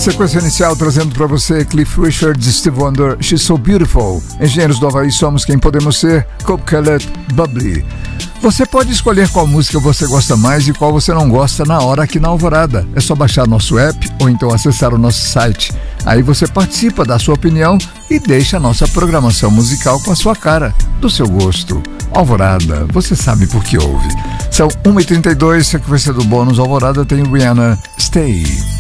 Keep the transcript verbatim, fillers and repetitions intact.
Sequência inicial trazendo para você Cliff Richard, Steve Wonder, She's So Beautiful. Engenheiros do Havaí, Somos Quem Podemos Ser, Cobb Kellett, Bubbly. Você pode escolher qual música você gosta mais e qual você não gosta na hora aqui na Alvorada. É só baixar nosso app ou então acessar o nosso site. Aí você participa da sua opinião e deixa a nossa programação musical com a sua cara, do seu gosto. Alvorada, você sabe por que ouve. São uma e trinta e dois, sequência do bônus Alvorada tem Rihanna, Stay.